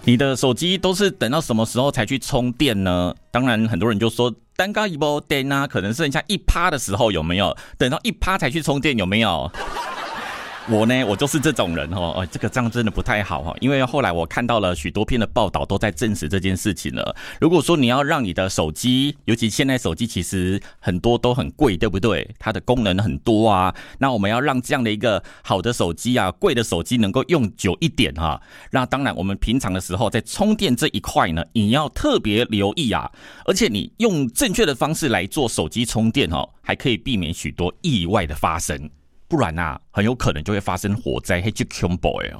你的手机都是等到什么时候才去充电呢？当然很多人就说单高一波电啊，可能剩下1%的时候有没有？等到1%才去充电有没有？我呢，我就是这种人哦，这样真的不太好哈，因为后来我看到了许多篇的报道都在证实这件事情了。如果说你要让你的手机，尤其现在手机其实很多都很贵，对不对？它的功能很多啊，那我们要让这样的一个好的手机啊，贵的手机能够用久一点哈。那当然，我们平常的时候在充电这一块呢，你要特别留意啊，而且你用正确的方式来做手机充电哦，还可以避免许多意外的发生。不然啊，很有可能就会发生火灾，很恐怖哦。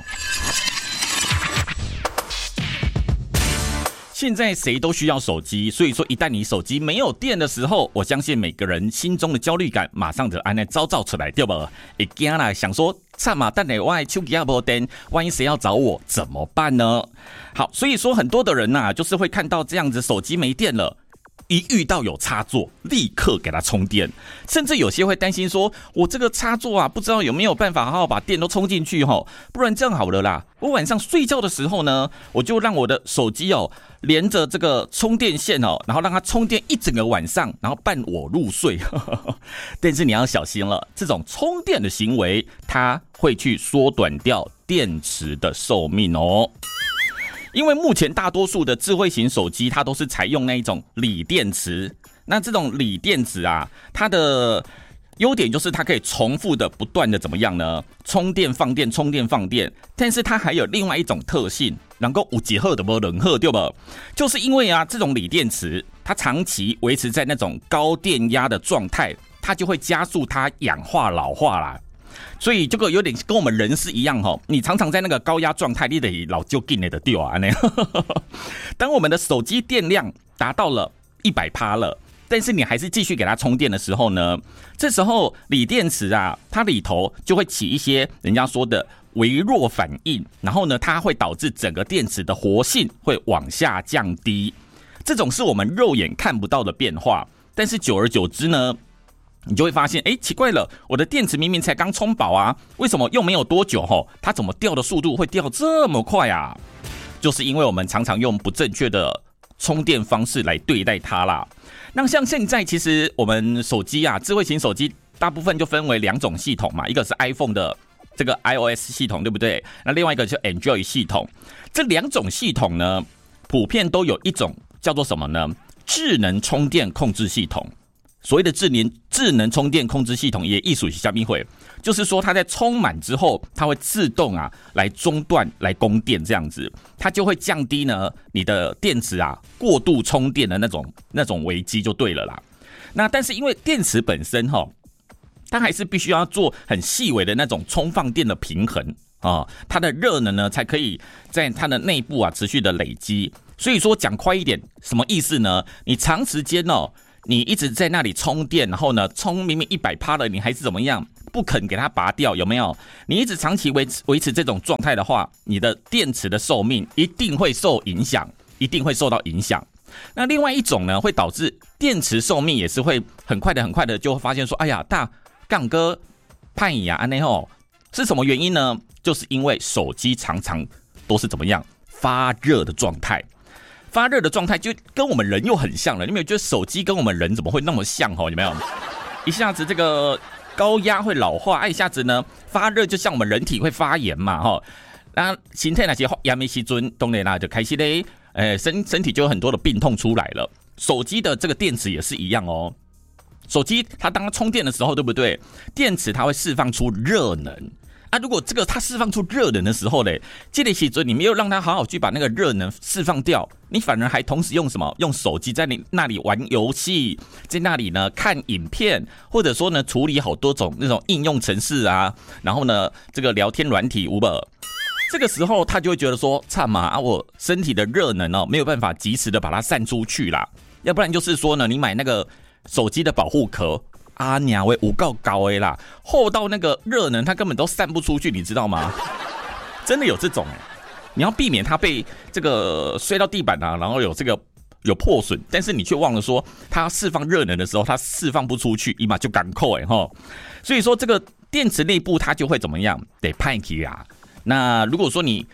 现在谁都需要手机，所以说一旦你手机没有电的时候，我相信每个人心中的焦虑感马上就按那招造出来，对吧？会惊啦，想说差嘛，但你我手机也没电，万一谁要找我怎么办呢？好，所以说很多的人啊，就是会看到这样子手机没电了。一遇到有插座，立刻给它充电，甚至有些会担心说，我这个插座啊，不知道有没有办法好好把电都充进去齁，不然这样好了啦，我晚上睡觉的时候呢，我就让我的手机连着这个充电线然后让它充电一整个晚上，然后伴我入睡。但是你要小心了，这种充电的行为，它会去缩短掉电池的寿命哦。因为目前大多数的智慧型手机，它都是采用那一种锂电池。那这种锂电池啊，它的优点就是它可以重复的、不断的怎么样呢？充电放电，充电放电。但是它还有另外一种特性，能够有几赫的不冷赫，对吧？就是因为啊，这种锂电池它长期维持在那种高电压的状态，它就会加速它氧化老化啦。所以这个有点跟我们人是一样你常常在那个高压状态，你得老就进来的掉啊。当我们的手机电量达到了100%了，但是你还是继续给它充电的时候呢，这时候锂电池啊，它里头就会起一些人家说的微弱反应，然后呢，它会导致整个电池的活性会往下降低。这种是我们肉眼看不到的变化，但是久而久之呢，你就会发现，奇怪了，我的电池明明才刚充饱啊，为什么用没有多久它怎么掉的速度会掉这么快啊？就是因为我们常常用不正确的充电方式来对待它啦。那像现在其实我们手机啊，智慧型手机大部分就分为2种系统嘛，一个是 iPhone 的这个 iOS 系统，对不对？那另外一个就是 Android 系统。这2种系统呢，普遍都有一种叫做什么呢？智能充电控制系统。所谓的智能充电控制系统也艺术是什么会，就是说它在充满之后，它会自动来中断来供电，这样子，它就会降低呢你的电池过度充电的那种危机就对了啦。那但是因为电池本身它还是必须要做很细微的那种充放电的平衡它的热能呢才可以在它的内部持续的累积。所以说讲快一点，什么意思呢？你长时间你一直在那里充电，然后呢，充明明100%了，你还是怎么样？不肯给它拔掉，有没有？你一直长期维持这种状态的话，你的电池的寿命一定会受影响，一定会受到影响。那另外一种呢，会导致电池寿命也是会很快的就会发现说，哎呀，大杠哥叛逆安内是什么原因呢？就是因为手机常常都是怎么样发热的状态。发热的状态就跟我们人又很像了，你有没有觉得手机跟我们人怎么会那么像有没有？一下子这个高压会老化，一下子呢发热，就像我们人体会发炎嘛那身体那些发炎的时候，当然啦就开始嘞，身体就有很多的病痛出来了。手机的这个电池也是一样手机它当它充电的时候，对不对？电池它会释放出热能。如果这个它释放出热能的时候嘞，这个时候你没有让它好好去把那个热能释放掉，你反而还同时用什么？用手机在你那里玩游戏，在那里呢看影片，或者说呢处理好多种那种应用程式然后呢这个聊天软体 Uber， 这个时候他就会觉得说，惨嘛我身体的热能没有办法及时的把它散出去啦，要不然就是说呢，你买那个手机的保护壳。娘喂，有够高的啦，厚到那个热能它根本都散不出去，你知道吗？真的有这种你要避免它被这个摔到地板然后有破损，但是你却忘了说，它释放热能的时候，它释放不出去，一码就赶扣所以说这个电池内部它就会怎么样，得派起那如果说你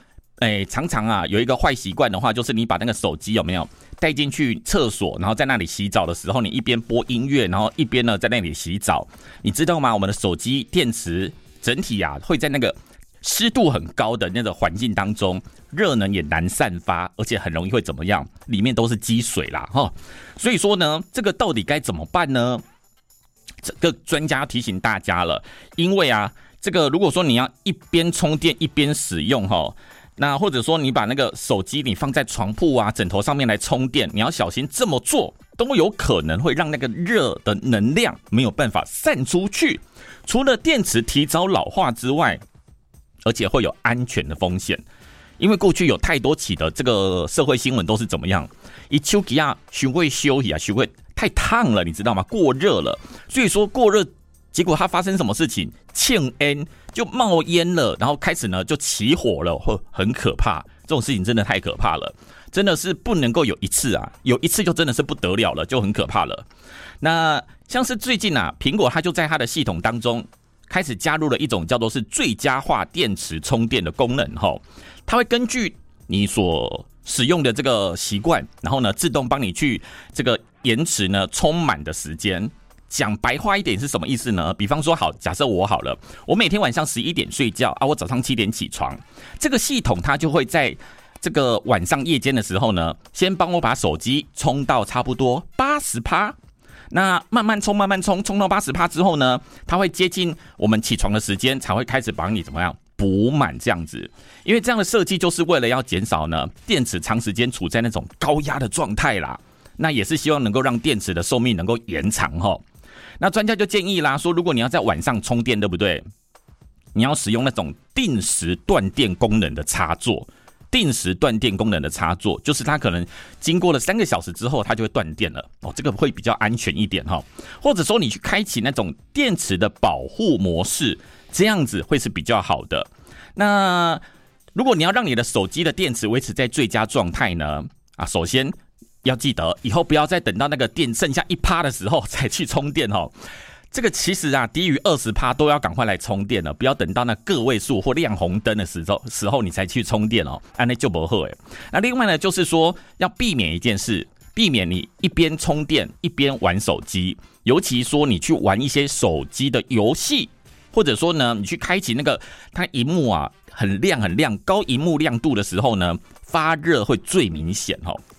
常常啊有一个坏习惯的话，就是你把那个手机有没有带进去厕所，然后在那里洗澡的时候，你一边播音乐，然后一边呢在那里洗澡，你知道吗？我们的手机电池整体啊会在那个湿度很高的那个环境当中，热能也难散发，而且很容易会怎么样？里面都是积水啦，所以说呢，这个到底该怎么办呢？这个专家提醒大家了，因为啊，这个如果说你要一边充电一边使用那或者说你把那个手机你放在床铺啊、枕头上面来充电，你要小心这么做都有可能会让那个热的能量没有办法散出去。除了电池提早老化之外，而且会有安全的风险。因为过去有太多起的这个社会新闻都是怎么样？一手机啊，学会休息啊，学会太烫了，你知道吗？过热了，所以说过热，结果它发生什么事情？呛烟就冒烟了，然后开始呢就起火了，很可怕。这种事情真的太可怕了，真的是不能够有一次啊，有一次就真的是不得了了，就很可怕了。那像是最近啊，苹果它就在它的系统当中开始加入了一种叫做是最佳化电池充电的功能它会根据你所使用的这个习惯，然后呢自动帮你去这个延迟呢充满的时间。讲白话一点是什么意思呢？比方说好，假设我好了，我每天晚上11点睡觉啊，我早上7点起床，这个系统它就会在这个晚上夜间的时候呢，先帮我把手机充到差不多80%。那慢慢充，充到80%之后呢，它会接近我们起床的时间，才会开始帮你怎么样补满这样子。因为这样的设计就是为了要减少呢电池长时间处在那种高压的状态啦。那也是希望能够让电池的寿命能够延长那专家就建议啦，说如果你要在晚上充电，对不对？你要使用那种定时断电功能的插座。定时断电功能的插座，就是它可能经过了3个小时之后，它就会断电了这个会比较安全一点或者说你去开启那种电池的保护模式，这样子会是比较好的。那如果你要让你的手机的电池维持在最佳状态呢，首先要记得以后不要再等到那个电剩下1%的时候才去充电这个其实低于20%都要赶快来充电了，不要等到那个位数或亮红灯的时候你才去充电那就不好那另外呢，就是说要避免一件事，避免你一边充电一边玩手机，尤其说你去玩一些手机的游戏，或者说呢你去开启那个它萤幕很亮高萤幕亮度的时候呢，发热会最明显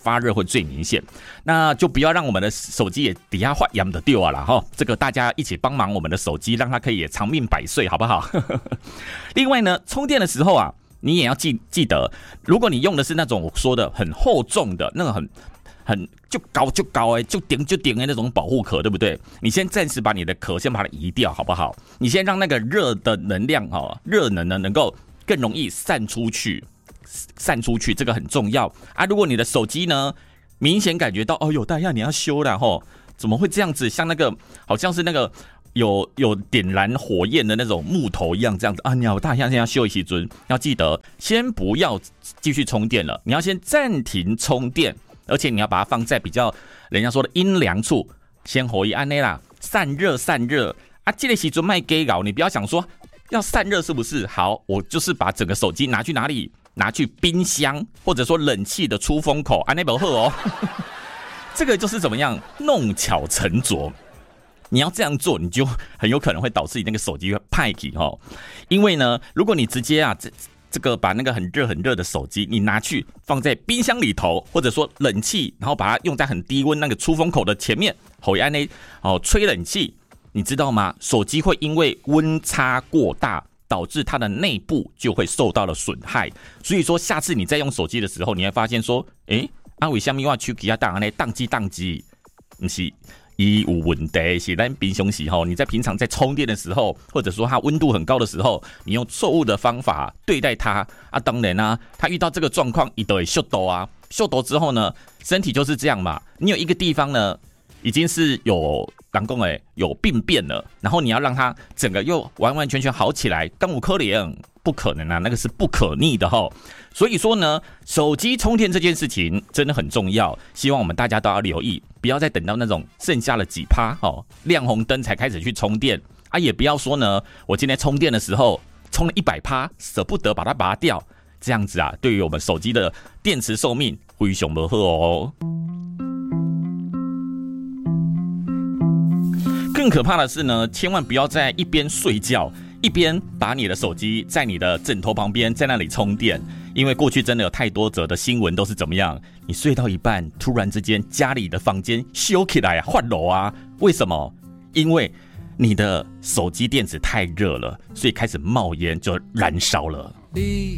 那就不要让我们的手机也底下发炎的掉啦这个大家一起帮忙我们的手机，让它可以也长命百岁，好不好？另外呢，充电的时候你也要记得，如果你用的是那种我说的很厚重的那种很就高就顶的那种保护壳，对不对？你先暂时把你的壳先把它移掉，好不好？你先让那个热的能量热能呢能够更容易散出去，这个很重要如果你的手机呢明显感觉到有大象你要修了怎么会这样子？像那个好像是那个有点燃火焰的那种木头一样，这样子你要大象现在要修一起尊，要记得先不要继续充电了，你要先暂停充电，而且你要把它放在比较人家说的阴凉处，先火一按内啦，散热这个时阵卖给搞，你不要想说要散热是不是？好，我就是把整个手机拿去哪里？拿去冰箱，或者说冷气的出风口，那不好这个就是怎么样弄巧成拙。你要这样做，你就很有可能会导致你那个手机会派起因为呢，如果你直接这个把那个很热的手机，你拿去放在冰箱里头，或者说冷气，然后把它用在很低温那个出风口的前面，吹冷气，你知道吗？手机会因为温差过大，导致它的内部就会受到了损害。所以说下次你在用手机的时候，你会发现说为什么我手机宕机不是它有问题，是咱平常时你在平常在充电的时候，或者说它温度很高的时候，你用错误的方法对待它当然它遇到这个状况它就会烧抖之后呢，身体就是这样嘛，你有一个地方呢已经是有病变了，然后你要让它整个又完完全全好起来，刚有可能不可能那个是不可逆的所以说呢，手机充电这件事情真的很重要，希望我们大家都要留意，不要再等到那种剩下了几%亮红灯才开始去充电也不要说呢，我今天充电的时候充了100%，舍不得把它拔掉， 这样子啊，对于我们手机的电池寿命非常不好哦。更可怕的是呢，千万不要在一边睡觉一边把你的手机在你的枕头旁边在那里充电，因为过去真的有太多则的新闻都是怎么样，你睡到一半突然之间家里的房间修起来换楼啊，为什么？因为你的手机电池太热了，所以开始冒烟就燃烧了。